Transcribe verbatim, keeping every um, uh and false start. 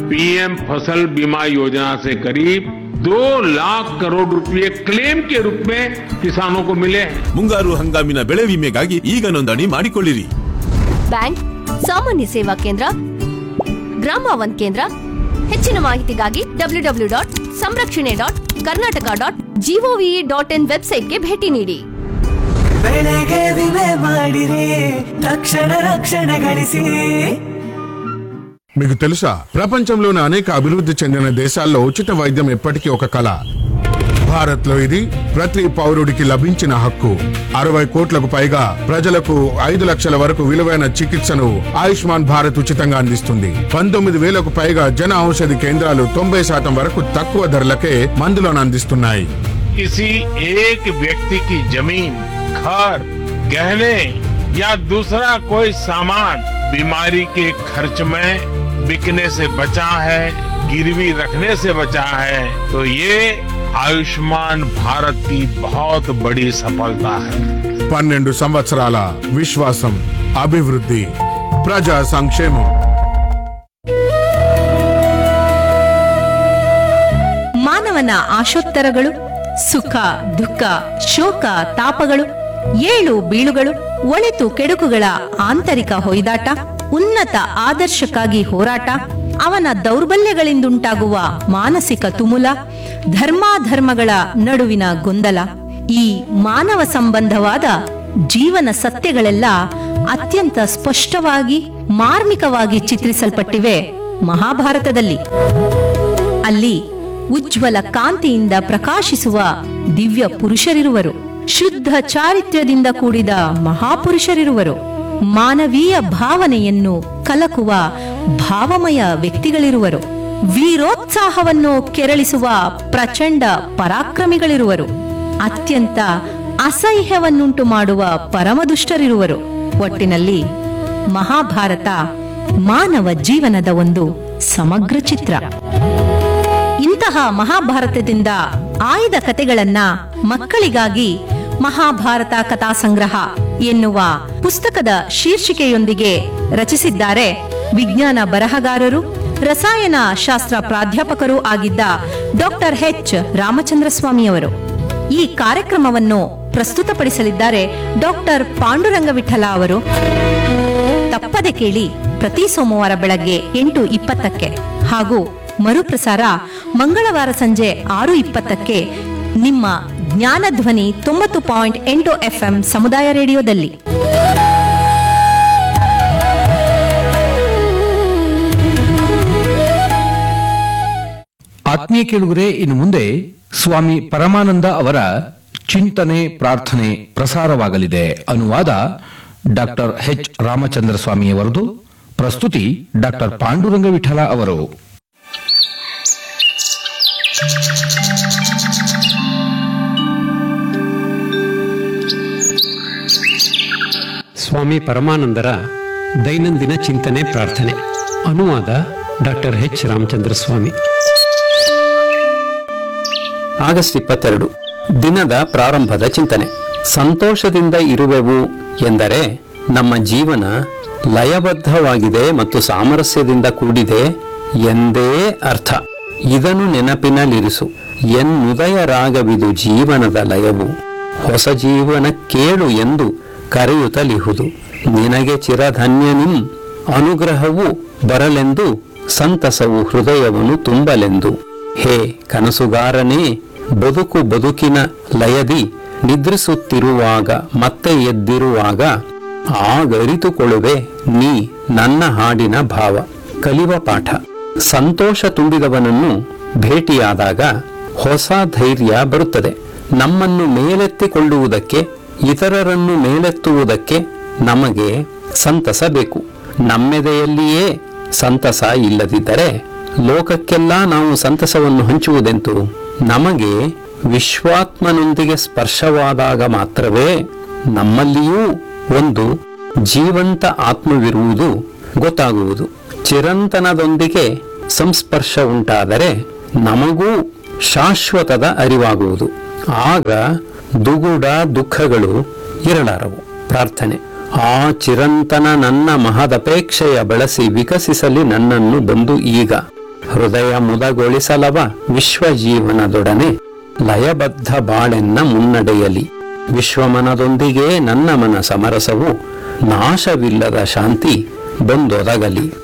PM फसल बीमा योजना से करीब दो लाख करोड़ रुपए क्लेम के रूप में किसानों को मिले हैं। ಮುಂಗಾರು ಹಂಗಾಮಿನ ಬೆಳೆ ವಿಮೆಗಾಗಿ ಈಗ ನೋಂದಣಿ ಮಾಡಿಕೊಳ್ಳಿರಿ. ಬ್ಯಾಂಕ್, ಸಾಮಾನ್ಯ ಸೇವಾ ಕೇಂದ್ರ, ಗ್ರಾಮ ಒನ್ ಕೇಂದ್ರ. ಹೆಚ್ಚಿನ ಮಾಹಿತಿಗಾಗಿ ಡಬ್ಲ್ಯೂ ಡಬ್ಲ್ಯೂ ಡಾಟ್ ಸಂರಕ್ಷಣೆ dot Karnataka dot gov dot in ವೆಬ್ಸೈಟ್ಗೆ ಭೇಟಿ ನೀಡಿ. ಬೆಳೆಗೆ ವಿಮೆ ಮಾಡಿರಿ, ತಕ್ಷಣ ರಕ್ಷಣೆ ಗಳಿಸಿ. మీకు తెలుసా, ప్రపంచంలోని అనేక అభివృద్ధి చెందిన దేశాల్లో ఉచిత వైద్యం ఎప్పటికీ ఒక కళ. భారత్ లో ఇది ప్రతి పౌరుడికి లభించిన హక్కు. అరవై కోట్లకు పైగా ప్రజలకు ఐదు లక్షల వరకు విలువైన చికిత్సను ఆయుష్మాన్ భారత్ ఉచితంగా అందిస్తుంది. పంతొమ్మిది వేలకు పైగా జన ఔషధి కేంద్రాలు తొంభై శాతం వరకు తక్కువ ధరలకే మందులను అందిస్తున్నాయి. किसी एक व्यक्ति की जमीन, घर, गहने या दूसरा कोई सामान बीमारी के खर्च में बिकने से बचा है, गिरवी रखने से बचा है, तो ये आयुष्मान भारत की बहुत बड़ी सफलता है. పన్నెండు సంవత్సరాల విశ్వాసం, అభివృద్ధి, ప్రజా సంక్షేమం. ಮಾನವನ ಆಶೋತ್ತರಗಳು, ಸುಖ ದುಃಖ ಶೋಕ ತಾಪಗಳು, ಏಳು ಬೀಳುಗಳು, ಒಳಿತು ಕೆಡುಕುಗಳ ಆಂತರಿಕ ಹೊಯ್ದಾಟ, ಉನ್ನತ ಆದರ್ಶಕ್ಕಾಗಿ ಹೋರಾಟ, ಅವನ ದೌರ್ಬಲ್ಯಗಳಿಂದುಂಟಾಗುವ ಮಾನಸಿಕ ತುಮುಲ, ಧರ್ಮಾಧರ್ಮಗಳ ನಡುವಿನ ಗೊಂದಲ, ಈ ಮಾನವ ಸಂಬಂಧವಾದ ಜೀವನ ಸತ್ಯಗಳೆಲ್ಲ ಅತ್ಯಂತ ಸ್ಪಷ್ಟವಾಗಿ ಮಾರ್ಮಿಕವಾಗಿ ಚಿತ್ರಿಸಲ್ಪಟ್ಟಿವೆ ಮಹಾಭಾರತದಲ್ಲಿ. ಅಲ್ಲಿ ಉಜ್ವಲ ಕಾಂತಿಯಿಂದ ಪ್ರಕಾಶಿಸುವ ದಿವ್ಯ ಪುರುಷರಿರುವರು, ಶುದ್ಧ ಚಾರಿತ್ರ್ಯದಿಂದ ಕೂಡಿದ ಮಹಾಪುರುಷರಿರುವರು, ಮಾನವೀಯ ಭಾವನೆಯನ್ನು ಕಲಕುವ ಭಾವಮಯ ವ್ಯಕ್ತಿಗಳಿರುವರು, ವೀರೋತ್ಸಾಹವನ್ನು ಕೆರಳಿಸುವ ಪ್ರಚಂಡ ಪರಾಕ್ರಮಿಗಳಿರುವರು, ಅತ್ಯಂತ ಅಸಹ್ಯವನ್ನುಂಟು ಮಾಡುವ ಪರಮದುಷ್ಟರಿರುವರು. ಒಟ್ಟಿನಲ್ಲಿ ಮಹಾಭಾರತ ಮಾನವ ಜೀವನದ ಒಂದು ಸಮಗ್ರ ಚಿತ್ರ. ಇಂತಹ ಮಹಾಭಾರತದಿಂದ ಆಯ್ದ ಕಥೆಗಳನ್ನ ಮಕ್ಕಳಿಗಾಗಿ ಮಹಾಭಾರತ ಕಥಾ ಸಂಗ್ರಹ ಎನ್ನುವ ಪುಸ್ತಕದ ಶೀರ್ಷಿಕೆಯೊಂದಿಗೆ ರಚಿಸಿದ್ದಾರೆ ವಿಜ್ಞಾನ ಬರಹಗಾರರು, ರಸಾಯನ ಶಾಸ್ತ್ರ ಪ್ರಾಧ್ಯಾಪಕರೂ ಆಗಿದ್ದ ಡಾಕ್ಟರ್ ಎಚ್ ರಾಮಚಂದ್ರ ಸ್ವಾಮಿಯವರು. ಈ ಕಾರ್ಯಕ್ರಮವನ್ನು ಪ್ರಸ್ತುತಪಡಿಸಲಿದ್ದಾರೆ ಡಾಕ್ಟರ್ ಪಾಂಡುರಂಗ ವಿಠಲ ಅವರು. ತಪ್ಪದೆ ಕೇಳಿ, ಪ್ರತಿ ಸೋಮವಾರ ಬೆಳಗ್ಗೆ ಎಂಟು ಇಪ್ಪತ್ತಕ್ಕೆ ಹಾಗೂ ಮರುಪ್ರಸಾರ ಮಂಗಳವಾರ ಸಂಜೆ ಆರು ಇಪ್ಪತ್ತಕ್ಕೆ ನಿಮ್ಮ ಜ್ಞಾನಧ್ವನಿ ತೊಂಬತ್ತು ಪಾಯಿಂಟ್ ಎಂಟು ಎಫ್ಎಂ ಸಮುದಾಯ ರೇಡಿಯೋದಲ್ಲಿ. ಆತ್ಮೀಯ ಕೇಳುಗರೆ, ಇನ್ನು ಮುಂದೆ ಸ್ವಾಮಿ ಪರಮಾನಂದ ಅವರ ಚಿಂತನೆ ಪ್ರಾರ್ಥನೆ ಪ್ರಸಾರವಾಗಲಿದೆ. ಅನುವಾದ ಡಾಕ್ಟರ್ ಎಚ್ ರಾಮಚಂದ್ರ ಸ್ವಾಮಿಯವರದು. ಪ್ರಸ್ತುತಿ ಡಾಕ್ಟರ್ ಪಾಂಡುರಂಗ ವಿಠಲ ಅವರು. ಸ್ವಾಮಿ ಪರಮಾನಂದರ ದೈನಂದಿನ ಚಿಂತನೆ ಪ್ರಾರ್ಥನೆ. ಅನುವಾದ ಡಾಕ್ಟರ್ ಎಚ್ ರಾಮಚಂದ್ರ ಸ್ವಾಮಿ. ಆಗಸ್ಟ್ ಇಪ್ಪತ್ತೆರಡು, ದಿನದ ಪ್ರಾರಂಭದ ಚಿಂತನೆ. ಸಂತೋಷದಿಂದ ಇರುವೆವು ಎಂದರೆ ನಮ್ಮ ಜೀವನ ಲಯಬದ್ಧವಾಗಿದೆ ಮತ್ತು ಸಾಮರಸ್ಯದಿಂದ ಕೂಡಿದೆ ಎಂದೇ ಅರ್ಥ. ಇದನ್ನು ನೆನಪಿನಲ್ಲಿರಿಸು. ಎನ್ನುದಯ ರಾಗವಿದು ಜೀವನದ ಲಯವು, ಹೊಸ ಜೀವನ ಕೇಳು ಎಂದು ಕರೆಯುತ್ತಲಿಹುದು. ನಿನಗೆ ಚಿರಧನ್ಯನಿಂ ಅನುಗ್ರಹವು ಬರಲೆಂದು, ಸಂತಸವು ಹೃದಯವನ್ನು ತುಂಬಲೆಂದು. ಹೇ ಕನಸುಗಾರನೇ, ಬದುಕು ಬದುಕಿನ ಲಯದಿ ನಿದ್ರಿಸುತ್ತಿರುವಾಗ ಮತ್ತೆ ಎದ್ದಿರುವಾಗ ಆಗರಿತುಕೊಳ್ಳುವೆ ನೀ ನನ್ನ ಹಾಡಿನ ಭಾವ. ಕಲಿವ ಪಾಠ. ಸಂತೋಷ ತುಂಬಿದವನನ್ನು ಭೇಟಿಯಾದಾಗ ಹೊಸ ಧೈರ್ಯ ಬರುತ್ತದೆ. ನಮ್ಮನ್ನು ಮೇಲೆತ್ತಿಕೊಳ್ಳುವುದಕ್ಕೆ, ಇತರರನ್ನು ಮೇಲೆತ್ತುವುದಕ್ಕೆ ನಮಗೆ ಸಂತಸ ಬೇಕು. ನಮ್ಮೆದೆಯಲ್ಲಿಯೇ ಸಂತಸ ಇಲ್ಲದಿದ್ದರೆ ಲೋಕಕ್ಕೆಲ್ಲ ನಾವು ಸಂತಸವನ್ನು ಹಂಚುವುದೆಂತು? ನಮಗೆ ವಿಶ್ವಾತ್ಮನೊಂದಿಗೆ ಸ್ಪರ್ಶವಾದಾಗ ಮಾತ್ರವೇ ನಮ್ಮಲ್ಲಿಯೂ ಒಂದು ಜೀವಂತ ಆತ್ಮವಿರುವುದು ಗೊತ್ತಾಗುವುದು. ಚಿರಂತನದೊಂದಿಗೆ ಸಂಸ್ಪರ್ಶ ಉಂಟಾದರೆ ನಮಗೂ ಶಾಶ್ವತದ ಅರಿವಾಗುವುದು. ಆಗ ದುಗುಡ ದುಃಖಗಳು ಇರಲಾರವು. ಪ್ರಾರ್ಥನೆ. ಆ ಚಿರಂತನ ನನ್ನ ಮಹದಪೇಕ್ಷೆಯ ಬಳಸಿ ವಿಕಸಿಸಲಿ ನನ್ನನ್ನು ಬಂದು ಈಗ. ಹೃದಯ ಮುದಗೊಳಿಸಲವ ವಿಶ್ವ ಜೀವನದೊಡನೆ ಲಯಬದ್ಧ ಬಾಳೆನ್ನ ಮುನ್ನಡೆಯಲಿ. ವಿಶ್ವಮನದೊಂದಿಗೆ ನನ್ನ ಮನ ಸಮರಸವು ನಾಶವಿಲ್ಲದ ಶಾಂತಿ ಬಂದೊದಗಲಿ.